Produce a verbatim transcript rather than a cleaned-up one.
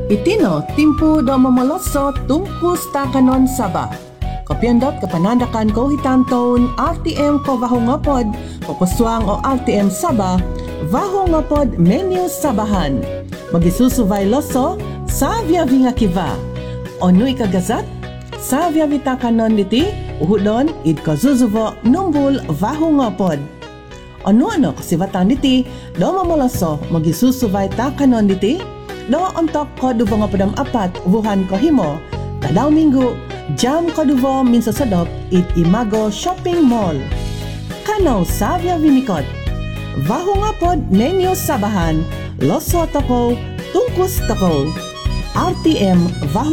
Itino, timpu do mamaloso tungkus takanon saba. Kopyandot kapanandakan ko hitanton R T M ko vahungapod, popuswang o R T M saba, vahungapod menu sabahan. Magisusuvay loso, savya vinga kiva. Ono ikagazat, savya vitakanon niti, uhudon id kazuzuvo numbul vahungapod. Ano-ano kasivatan niti, do mamaloso, magisusuvay takanon niti, do ontok ko duvo nga padam apat, wuhan ko himo, kadaw minggu, jam ko duvo minsa sadop, it imago shopping mall. Kanaw savya vinikot, vaho nga pod menu sabahan, loso toko, tungkus toko, R T M vaho